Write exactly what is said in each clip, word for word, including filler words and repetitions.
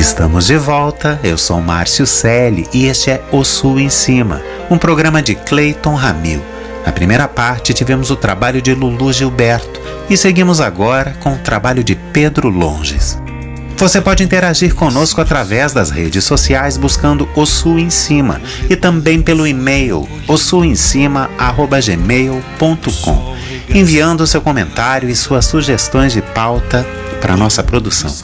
Estamos de volta, eu sou Márcio Selle e este é O Sul em Cima, um programa de Cleiton Ramil. Na primeira parte tivemos o trabalho de Lulu Gilberto e seguimos agora com o trabalho de Pedro Longes. Você pode interagir conosco através das redes sociais buscando O Sul em Cima e também pelo e-mail o sul em cima arroba gmail ponto com, enviando seu comentário e suas sugestões de pauta para nossa produção.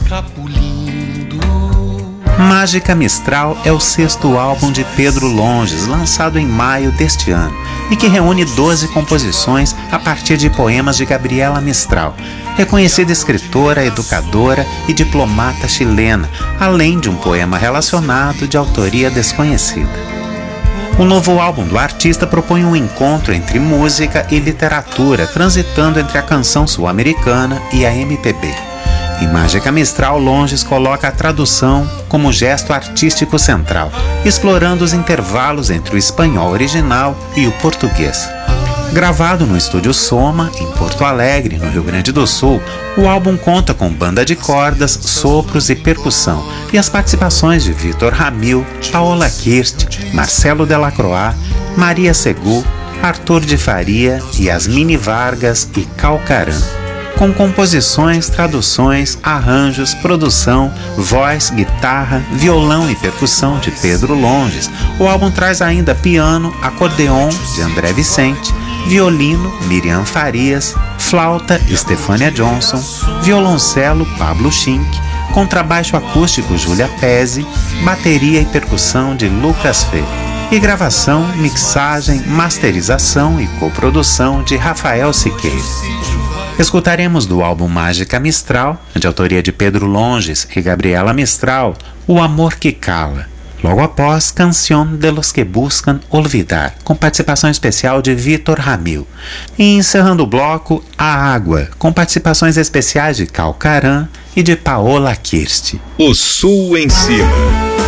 Mágica Mistral é o sexto álbum de Pedro Longes, lançado em maio deste ano, e que reúne doze composições a partir de poemas de Gabriela Mistral, reconhecida escritora, educadora e diplomata chilena, além de um poema relacionado de autoria desconhecida. O novo álbum do artista propõe um encontro entre música e literatura, transitando entre a canção sul-americana e a M P B. Em Mágica Mistral, Longes coloca a tradução como gesto artístico central, explorando os intervalos entre o espanhol original e o português. Gravado no Estúdio Soma, em Porto Alegre, no Rio Grande do Sul, o álbum conta com banda de cordas, sopros e percussão, e as participações de Vitor Ramil, Paola Kirst, Marcelo Delacroix, Maria Segu, Arthur de Faria, Yasmine Vargas e Calcaran. Com composições, traduções, arranjos, produção, voz, guitarra, violão e percussão de Pedro Longes, o álbum traz ainda piano, acordeon de André Vicente, violino, Miriam Farias, flauta, Stefania Johnson, violoncelo, Pablo Schink, contrabaixo acústico, Júlia Pezzi, bateria e percussão de Lucas Fê, e gravação, mixagem, masterização e coprodução de Rafael Siqueira. Escutaremos do álbum Mágica Mistral, de autoria de Pedro Longes e Gabriela Mistral, O Amor que Cala. Logo após, Canción de los que Buscan Olvidar, com participação especial de Vitor Ramil. E encerrando o bloco, A Água, com participações especiais de Calcaran e de Paola Kirst. O Sul em Cima.